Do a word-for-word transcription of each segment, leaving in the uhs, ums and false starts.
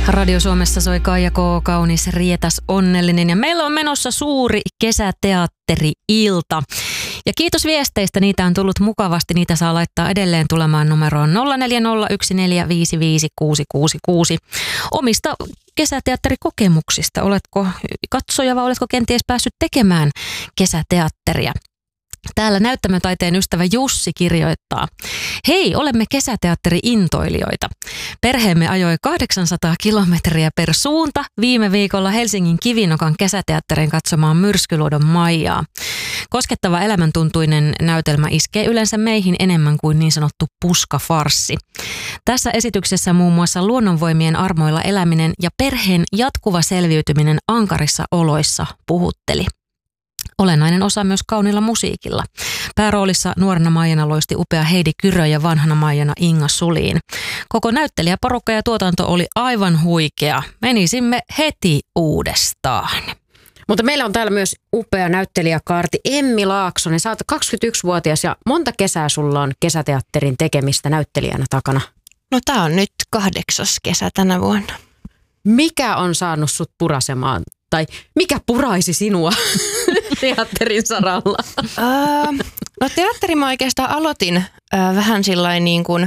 Radio Suomessa soi Kaija K. kaunis, rietas, onnellinen ja meillä on menossa suuri kesäteatteri-ilta. Ja kiitos viesteistä, niitä on tullut mukavasti, niitä saa laittaa edelleen tulemaan numeroon nolla neljä nolla yksi neljä viisi viisi kuusi kuusi kuusi. Omista kesäteatterikokemuksista, oletko katsoja vai oletko kenties päässyt tekemään kesäteatteria? Täällä näyttämötaiteen ystävä Jussi kirjoittaa: hei, olemme kesäteatteri-intoilijoita. Perheemme ajoi kahdeksansataa kilometriä per suunta viime viikolla Helsingin Kivinokan kesäteatterin katsomaan Myrskyluodon Maijaa. Koskettava elämäntuntuinen näytelmä iskee yleensä meihin enemmän kuin niin sanottu puskafarssi. Tässä esityksessä muun muassa luonnonvoimien armoilla eläminen ja perheen jatkuva selviytyminen ankarissa oloissa puhutteli. Olennainen osa myös kaunilla musiikilla. Pääroolissa nuorena Maijana loisti upea Heidi Kyrö ja vanhana Maijana Inga Sulin. Koko näyttelijäporukka ja tuotanto oli aivan huikea. Menisimme heti uudestaan. Mutta meillä on täällä myös upea näyttelijäkaarti Emmi Laaksonen. Sä oot kaksikymmentäyksivuotias ja monta kesää sulla on kesäteatterin tekemistä näyttelijänä takana? No tää on nyt kahdeksas kesä tänä vuonna. Mikä on saanut sut purasemaan? Tai mikä puraisi sinua teatterin saralla? Uh, no teatteri mä oikeastaan aloitin uh, vähän sillain niin kuin uh,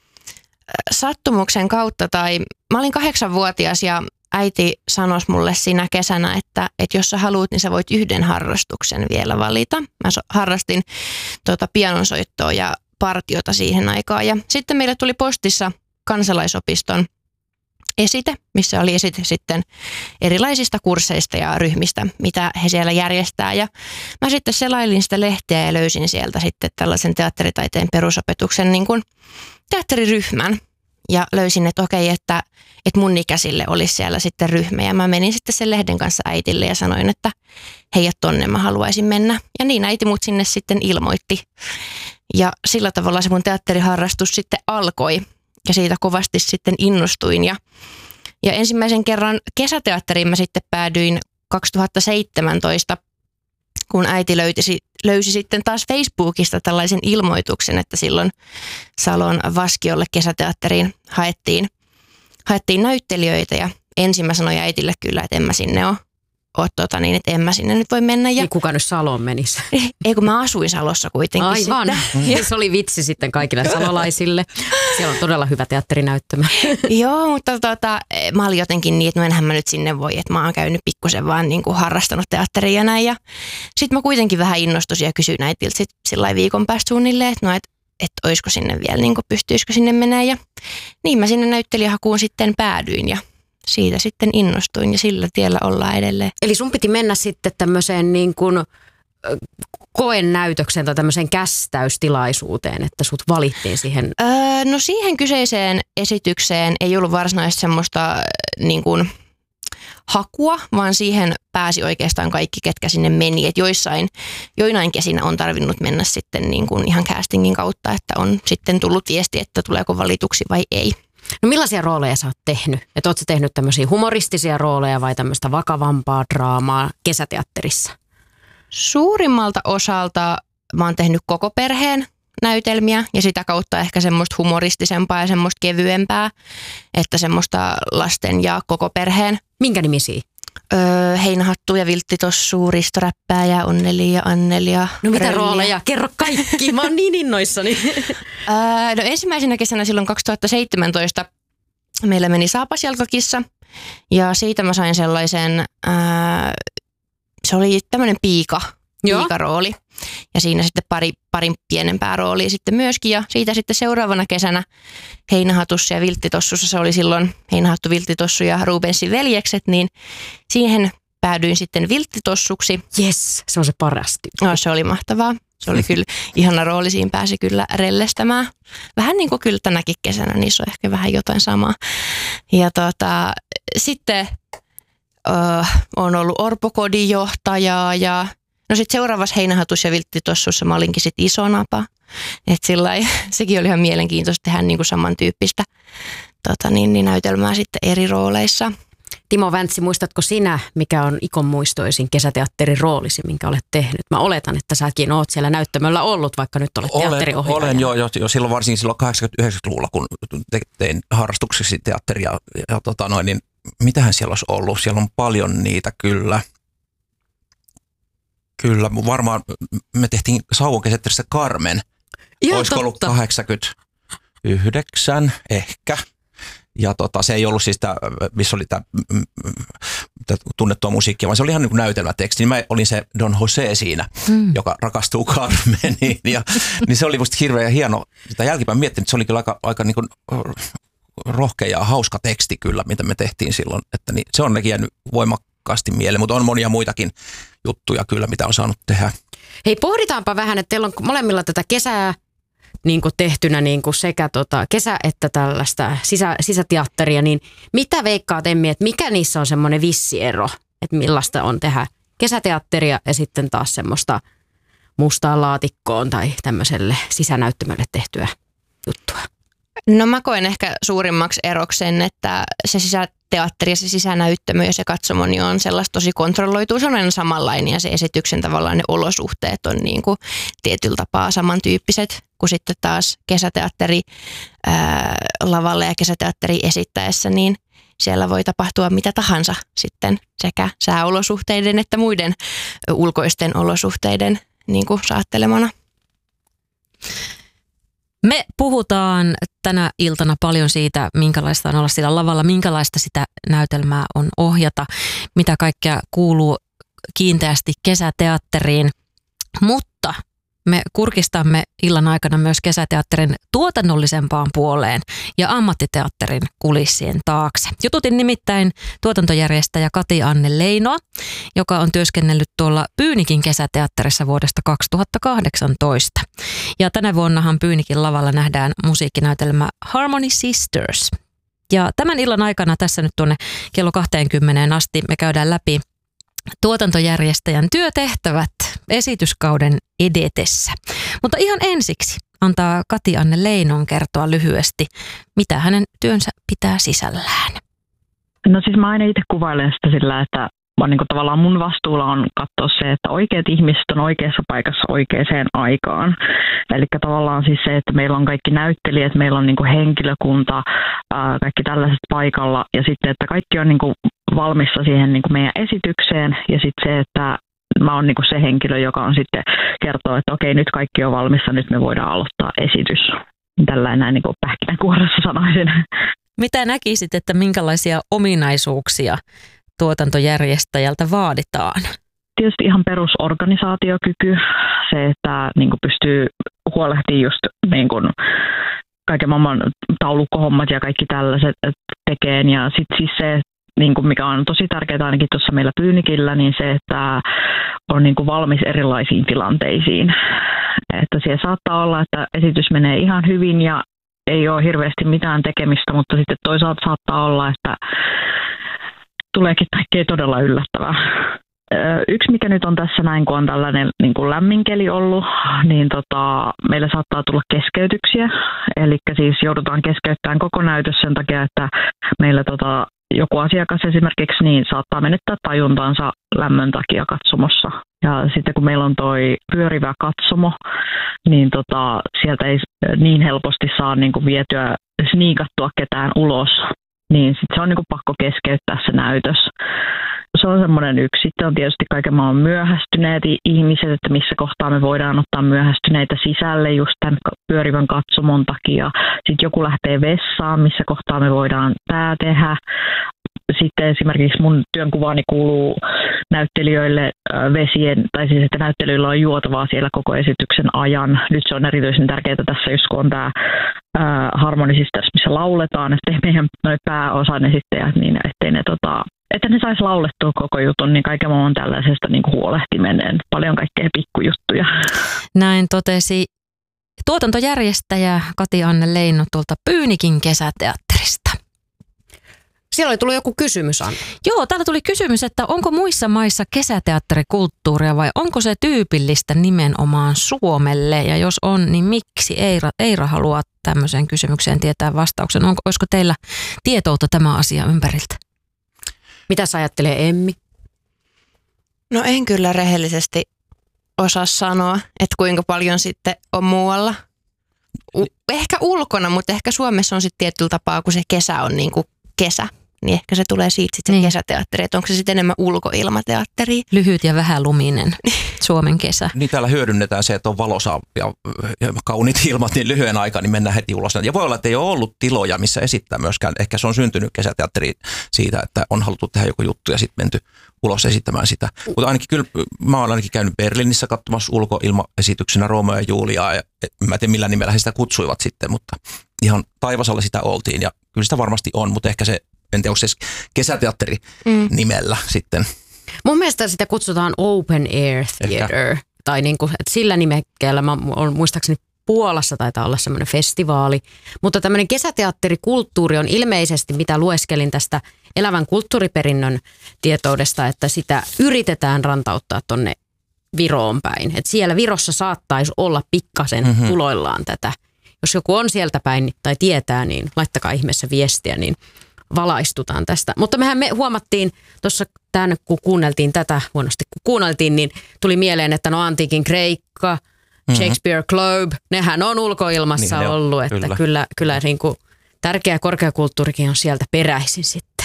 sattumuksen kautta. Tai mä olin kahdeksanvuotias ja äiti sanoi mulle siinä kesänä, että, että jos sä haluat, niin sä voit yhden harrastuksen vielä valita. Mä so, harrastin tuota, pianonsoittoa ja partiota siihen aikaan. Ja sitten meille tuli postissa kansalaisopiston esite, missä oli esite sitten erilaisista kursseista ja ryhmistä, mitä he siellä järjestää. Ja mä sitten selailin sitä lehteä ja löysin sieltä sitten tällaisen teatteritaiteen perusopetuksen niin kuin teatteriryhmän. Ja löysin, että okei, että, että mun ikäisille olisi siellä sitten ryhmä. Ja mä menin sitten sen lehden kanssa äitille ja sanoin, että hei, tonne mä haluaisin mennä. Ja niin äiti mut sinne sitten ilmoitti. Ja sillä tavalla se mun teatteriharrastus sitten alkoi. Ja siitä kovasti sitten innostuin. Ja, ja ensimmäisen kerran kesäteatteriin mä sitten päädyin kaksituhattaseitsemäntoista, kun äiti löysi, löysi sitten taas Facebookista tällaisen ilmoituksen, että silloin Salon Vaskiolle kesäteatteriin haettiin, haettiin näyttelijöitä. Ja ensin mä sanoin äitille kyllä, että en mä sinne ole. Oot, tota niin, että en mä sinne nyt voi mennä. Ja... Ei kuka nyt Saloon menisi. Ei, kun mä asuin Salossa kuitenkin. Aivan. Sitten. Se oli vitsi sitten kaikille salolaisille. Siellä on todella hyvä teatterinäyttämä. Joo, mutta tota, mä olin jotenkin niin, että no enhän mä nyt sinne voi, että mä oon käynyt pikkusen vaan niin kuin harrastanut teatteria ja näin. Ja sitten mä kuitenkin vähän innostusin ja kysyin äitiltä sit sillä viikon päästä suunnilleen, että no, et, et olisiko sinne vielä, niin kuin pystyisikö sinne mennä. Ja niin mä sinne näyttelijähakuun sitten päädyin ja siitä sitten innostuin ja sillä tiellä ollaan edelleen. Eli sun piti mennä sitten tämmöiseen niin kuin koenäytökseen tai tämmöiseen kästäystilaisuuteen, että sut valittiin siihen? Öö, no siihen kyseiseen esitykseen ei ollut varsinaisesti semmoista niin kuin hakua, vaan siihen pääsi oikeastaan kaikki, ketkä sinne meni. Et joissain, joinain kesinä on tarvinnut mennä sitten niin kuin ihan castingin kautta, että on sitten tullut viesti, että tuleeko valituksi vai ei. No millaisia rooleja sä oot tehnyt? Että oot sä tehnyt tämmöisiä humoristisia rooleja vai tämmöistä vakavampaa draamaa kesäteatterissa? Suurimmalta osalta mä oon tehnyt koko perheen näytelmiä ja sitä kautta ehkä semmoista humoristisempaa ja semmoista kevyempää, että semmoista lasten ja koko perheen. Minkä nimisiä? Öö, Heinähattu ja Vilttitossu, Risto Räppääjä, Onneli ja Anneli ja No mitä Rölliä. rooleja? Kerro kaikki, mä oon niin innoissani. öö, no ensimmäisenä kesänä silloin kaksituhattaseitsemäntoista meillä meni Saapasjalkakissa ja siitä mä sain sellaisen, öö, se oli tämmöinen piika, piikarooli. Ja siinä sitten pari, parin pienempää roolia sitten myöskin. Ja siitä sitten seuraavana kesänä Heinähatussa ja Vilttitossussa, se oli silloin Heinähattu, Vilttitossu ja Rubensin veljekset, niin siihen päädyin sitten Vilttitossuksi. Yes, se on se parasti. No, se oli mahtavaa. Se oli kyllä ihana rooli, siinä pääsi kyllä rellestämään. Vähän niin kuin kyllä tänäkin kesänä, niissä on ehkä vähän jotain samaa. Ja tota, sitten öö, on ollut orpokodin johtajaa ja no sitten seuraavassa Heinähatussa ja Vilttitossussa mä olinkin sitten iso napa. Että sillai, sekin oli ihan mielenkiintoista tehdä niinku samantyyppistä tota niin, niin näytelmää sitten eri rooleissa. Timo Väntsi, muistatko sinä, mikä on Ikon muistoisin kesäteatterin roolisi, minkä olet tehnyt? Mä oletan, että säkin oot siellä näyttämöllä ollut, vaikka nyt olet olen, teatteriohjaaja. Olen jo, jo, jo silloin, varsinkin silloin kahdeksankymmentä-yhdeksänkymmentäluvulla, kun te, tein harrastuksesi teatteria. Ja, tota noin, niin mitähän siellä olisi ollut? Siellä on paljon niitä kyllä. Kyllä, varmaan me tehtiin Sauvon kesäteatterissa Carmen. Joo, olisiko ollut kahdeksankymmentäyhdeksän ehkä. Ja tota, se ei ollut siis tämä, missä oli tämä tunnettua musiikkia, vaan se oli ihan niin kuin näytelmäteksti. Niin mä olin se Don Jose siinä, hmm. joka rakastuu Carmeniin. Ja, niin se oli musta hirveän hieno. Sitä jälkipäin miettinyt, että se oli kyllä aika, aika niin kuin rohkea ja hauska teksti kyllä, mitä me tehtiin silloin. Että niin, se on nekin jäänyt voimakkaasti mieleen, mutta on monia muitakin juttuja kyllä, mitä on saanut tehdä. Hei, pohditaanpa vähän, että teillä on molemmilla tätä kesää niin kuin tehtynä niin kuin sekä tota kesä- että tällaista sisä, sisäteatteria, niin mitä veikkaat, Emmi, että mikä niissä on semmoinen vissi ero, että millaista on tehdä kesäteatteria ja sitten taas semmoista mustaan laatikkoon tai tämmöiselle sisänäyttämölle tehtyä juttua? No mä koen ehkä suurimmaksi eroksen, että se sisäteatteri ja se sisänäyttämö ja se katsomo niin on sellaista tosi kontrolloitua. Se on aina samanlainen ja se esityksen tavallaan ne olosuhteet on niin kuin tietyllä tapaa samantyyppiset kuin sitten taas kesäteatteri ää, lavalla ja kesäteatteri esittäessä, niin siellä voi tapahtua mitä tahansa sitten sekä sääolosuhteiden että muiden ulkoisten olosuhteiden niin kuin saattelemana. Me puhutaan tänä iltana paljon siitä, minkälaista on olla sillä lavalla, minkälaista sitä näytelmää on ohjata, mitä kaikkea kuuluu kiinteästi kesäteatteriin, mutta me kurkistamme illan aikana myös kesäteatterin tuotannollisempaan puoleen ja ammattiteatterin kulissien taakse. Jututin nimittäin tuotantojärjestäjä Kati-Anne Leinoa, joka on työskennellyt tuolla Pyynikin kesäteatterissa vuodesta kaksituhattakahdeksantoista. Ja tänä vuonnahan Pyynikin lavalla nähdään musiikkinäytelmä Harmony Sisters. Ja tämän illan aikana tässä nyt tuonne kello kaksikymmentä asti me käydään läpi tuotantojärjestäjän työtehtävät esityskauden edetessä. Mutta ihan ensiksi antaa Kati-Anne Leinon kertoa lyhyesti, mitä hänen työnsä pitää sisällään. No siis mä aina itse kuvailen sitä sillä, että vaan niin kuin tavallaan mun vastuulla on katsoa se, että oikeat ihmiset on oikeassa paikassa oikeaan aikaan. Eli tavallaan siis se, että meillä on kaikki näyttelijät, meillä on niin kuin henkilökunta, ää, kaikki tällaiset paikalla ja sitten, että kaikki on niin kuin valmissa siihen niin kuin meidän esitykseen ja sitten se, että mä oon niin kuin se henkilö, joka on sitten kertoo, että okei, nyt kaikki on valmissa, nyt me voidaan aloittaa esitys. Tällainen näin niin kuin pähkinänkuoressa sanoisin. Mitä näkisit, että minkälaisia ominaisuuksia tuotantojärjestäjältä vaaditaan? Tietysti ihan perusorganisaatiokyky, se, että niin kuin pystyy huolehtimaan just niin kuin kaiken maailman taulukkohommat ja kaikki tällaiset tekeen. Ja sitten siis se, niin kuin mikä on tosi tärkeää ainakin tuossa meillä Pyynikillä, niin se, että on niin kuin valmis erilaisiin tilanteisiin. Että siellä saattaa olla, että esitys menee ihan hyvin ja ei ole hirveästi mitään tekemistä, mutta sitten toisaalta saattaa olla, että tuleekin kaikkea todella yllättävää. Yksi, mikä nyt on tässä näin, kun on tällainen niin kuin lämmin keli ollut, niin tota, meillä saattaa tulla keskeytyksiä. Eli siis joudutaan keskeyttämään koko näytös sen takia, että meillä tota, joku asiakas esimerkiksi niin saattaa menettää tajuntansa lämmön takia katsomossa. Ja sitten kun meillä on toi pyörivä katsomo, niin tota, sieltä ei niin helposti saa niin kuin vietyä, sniikattua ketään ulos. Niin sitten se on niinku pakko keskeyttää se näytös. Se on semmoinen yksi. Sitten on tietysti kaiken maailman myöhästyneet ihmiset, että missä kohtaa me voidaan ottaa myöhästyneitä sisälle just tämän pyörivän katsomon takia. Sitten joku lähtee vessaan, missä kohtaa me voidaan tämä tehdä. Sitten esimerkiksi mun työnkuvaani kuuluu näyttelijöille vesien, tai siis että näyttelijöillä on juotavaa siellä koko esityksen ajan. Nyt se on erityisen tärkeää tässä, just kun on tämä Harmony Sisters, missä lauletaan, että meidän noi pääosan esittäjät, niin ettei ne tota, että ne sais laulettua koko jutun, niin kaiken on tällaisesta niin kuin huolehtiminen. Paljon kaikkea pikkujuttuja. Näin totesi tuotantojärjestäjä Kati-Anne Leino tuolta Pyynikin kesäteatterista. Siellä oli tullut joku kysymys, Anna. Joo, täällä tuli kysymys, että onko muissa maissa kesäteatterikulttuuria vai onko se tyypillistä nimenomaan Suomelle? Ja jos on, niin miksi? Eira, Eira haluaa tämmöiseen kysymykseen tietää vastauksen. Onko, olisiko teillä tietoutta tämä asia ympäriltä? Mitä sä ajattelee, Emmi? No en kyllä rehellisesti osaa sanoa, että kuinka paljon sitten on muualla. U- ehkä ulkona, mutta ehkä Suomessa on sitten tietyllä tapaa, kun se kesä on niin kuin kesä, niin ehkä se tulee siitä sitten se niin. kesäteatteri, että onko se sitten enemmän ulkoilmateatteri. Lyhyt ja vähäluminen Suomen kesä. Niin täällä hyödynnetään se, että on valoisa ja, ja kauniit ilmat niin lyhyen aikaa, niin mennään heti ulos. Ja voi olla, että ei ole ollut tiloja, missä esittää myöskään. Ehkä se on syntynyt kesäteatteri siitä, että on haluttu tehdä joku juttu ja sitten menty ulos esittämään sitä. Mutta ainakin kyllä, mä oon ainakin käynyt Berliinissä katsomassa ulkoilmaesityksenä Romeo ja Juliaa. Ja mä en tiedä millä nimellä he sitä kutsuivat sitten, mutta ihan taivasalla sitä oltiin. Ja kyllä sitä varmasti on, mutta ehkä se, en tiedä, onko se kesäteatteri mm. nimellä sitten. Mun mielestä sitä kutsutaan Open Air Theater. Ehkä. Tai niin kuin, että sillä nimekkeellä, mä olen muistaakseni Puolassa taitaa olla semmoinen festivaali. Mutta tämmöinen kesäteatterikulttuuri on ilmeisesti, mitä lueskelin tästä elävän kulttuuriperinnön tietoudesta, että sitä yritetään rantauttaa tonne Viroon päin. Että siellä Virossa saattaisi olla pikkasen mm-hmm. tuloillaan tätä. Jos joku on sieltä päin tai tietää, niin laittakaa ihmeessä viestiä, niin valaistutaan tästä. Mutta mehän me huomattiin tuossa tämän, kun kuunneltiin tätä, huonosti kun kuunneltiin, niin tuli mieleen, että no antiikin Kreikka, Shakespeare Globe, nehän on ulkoilmassa niin, ollut, on, että kyllä, kyllä, kyllä niin kuin tärkeä korkeakulttuurikin on sieltä peräisin sitten.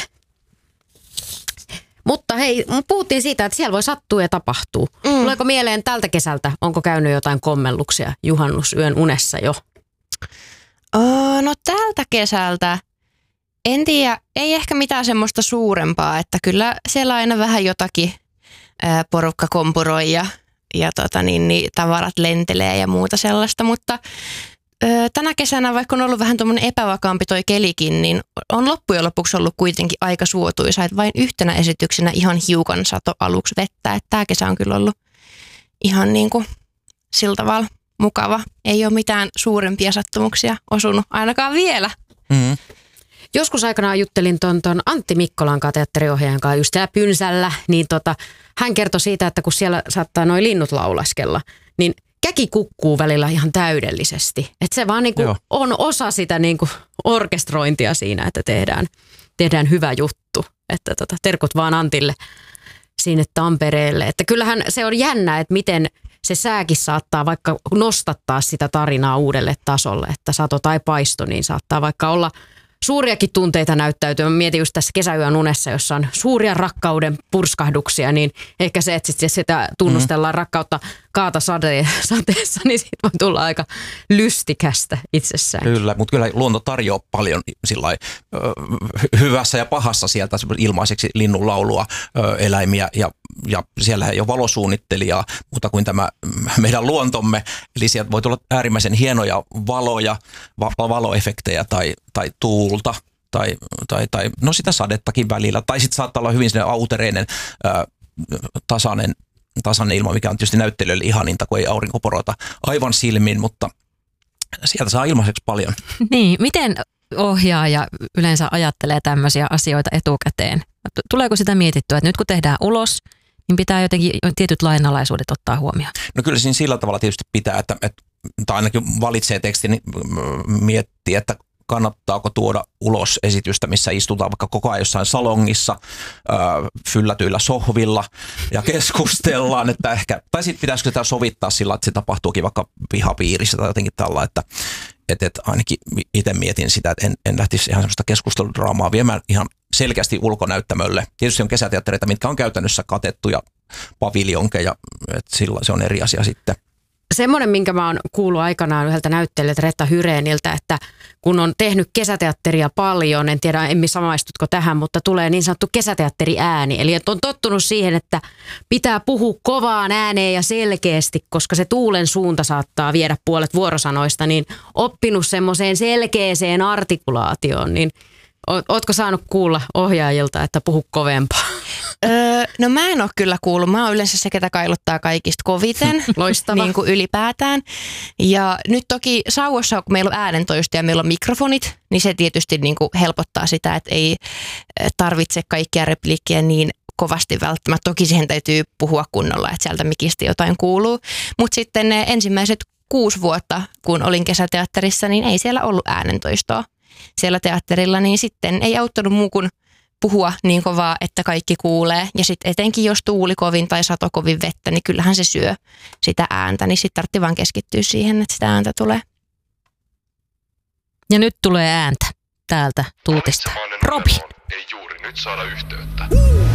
Mutta hei, puhuttiin siitä, että siellä voi sattua ja tapahtuu. Mm. Tuleeko mieleen tältä kesältä, onko käynyt jotain kommelluksia juhannusyön unessa jo? Oh, no tältä kesältä, en tiedä, ei ehkä mitään semmoista suurempaa, että kyllä siellä aina vähän jotakin ää, porukka kompuroi ja ja tota, niin, niin, tavarat lentelee ja muuta sellaista, mutta ö, tänä kesänä, vaikka on ollut vähän tuommoinen epävakaampi toi kelikin, niin on loppujen lopuksi ollut kuitenkin aika suotuisa, että vain yhtenä esityksenä ihan hiukan sato aluksi vettä, että tämä kesä on kyllä ollut ihan niin kuin sillä tavalla mukava. Ei ole mitään suurempia sattumuksia osunut, ainakaan vielä. Mm-hmm. Joskus aikanaan juttelin ton, ton Antti Mikkolan kanssa, teatteriohjaajan kanssa just täällä Pynsällä, niin tota, hän kertoi siitä, että kun siellä saattaa noi linnut laulaskella, niin käki kukkuu välillä ihan täydellisesti. Että se vaan niinku on osa sitä niinku orkestrointia siinä, että tehdään, tehdään hyvä juttu. Että tota, terkut vaan Antille sinne Tampereelle. Että kyllähän se on jännä, että miten se sääkin saattaa vaikka nostattaa sitä tarinaa uudelle tasolle, että sato tai paisto, niin saattaa vaikka olla suuriakin tunteita näyttäytyy. Mä mietin just tässä kesäyön unessa, jossa on suuria rakkauden purskahduksia, niin ehkä se, että sit sitä tunnustellaan mm. rakkautta kaata sade, sateessa, niin siitä voi tulla aika lystikästä itsessään. Kyllä, mutta kyllä luonto tarjoaa paljon sillai, ö, hyvässä ja pahassa sieltä ilmaiseksi linnun laulua, ö, eläimiä ja, ja siellä ei ole valosuunnittelijaa, mutta kuin tämä meidän luontomme. Eli sieltä voi tulla äärimmäisen hienoja valoja, va- valoefektejä tai, tai tuulta. Tai, tai, tai no sitä sadettakin välillä. Tai sitten saattaa olla hyvin sellainen autereinen, ö, tasainen, tasainen ilma, mikä on tietysti näyttelijöille ihaninta, kun ei aurinko porota aivan silmin, mutta sieltä saa ilmaiseksi paljon. Niin, miten ohjaaja yleensä ajattelee tämmöisiä asioita etukäteen? Tuleeko sitä mietittyä, että nyt kun tehdään ulos, niin pitää jotenkin tietyt lainalaisuudet ottaa huomioon? No kyllä siinä sillä tavalla tietysti pitää, että, että tai ainakin valitsee tekstin, niin miettii, että kannattaako tuoda ulos esitystä, missä istutaan vaikka koko ajan jossain salongissa, äh, fyllätyillä sohvilla ja keskustellaan, että ehkä, tai sitten pitäisikö sitä sovittaa sillä, että se tapahtuukin vaikka pihapiirissä tai jotenkin tällä, että et, et ainakin itse mietin sitä, että en, en lähtisi ihan semmoista keskusteludraamaa viemään ihan selkeästi ulkonäyttämölle. Tietysti on kesäteattereita, mitkä on käytännössä katettuja paviljonkeja, että sillä se on eri asia sitten. Semmoinen, minkä mä oon kuullut aikanaan yhdeltä näyttelijältä Retta Hyreniltä, että kun on tehnyt kesäteatteria paljon, en tiedä Emmi samaistutko tähän, mutta tulee niin sanottu kesäteatteriääni. Eli että on tottunut siihen, että pitää puhua kovaan ääneen ja selkeästi, koska se tuulen suunta saattaa viedä puolet vuorosanoista, niin oppinut semmoiseen selkeäseen artikulaatioon, niin ootko saanut kuulla ohjaajilta, että puhu kovempaa? Öö, no mä en ole kyllä kuullut. Mä oon yleensä se, ketä kailottaa kaikista koviten. Loistava. Niin kuin ylipäätään. Ja nyt toki sauvossa, kun meillä on äänentoisto ja meillä on mikrofonit, niin se tietysti niin kuin helpottaa sitä, että ei tarvitse kaikkia repliikkiä niin kovasti välttämättä. Toki siihen täytyy puhua kunnolla, että sieltä mikistä jotain kuuluu. Mutta sitten ne ensimmäiset kuusi vuotta, kun olin kesäteatterissa, niin ei siellä ollut äänentoistoa siellä teatterilla, niin sitten ei auttanut muu kuin puhua niin kovaa, että kaikki kuulee. Ja sitten etenkin jos tuuli kovin tai sato kovin vettä, niin kyllähän se syö sitä ääntä. Niin sitten tarvitsee vaan keskittyä siihen, että sitä ääntä tulee. Ja nyt tulee ääntä täältä tuutista. Robi. Ei juuri nyt saada yhteyttä.